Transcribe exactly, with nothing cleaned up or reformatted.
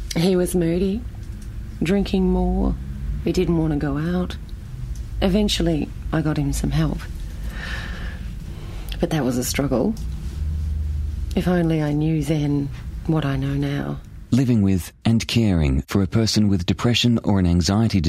He was moody, drinking more. He didn't want to go out. Eventually, I got him some help. But that was a struggle. If only I knew then what I know now. Living with and caring for a person with depression or an anxiety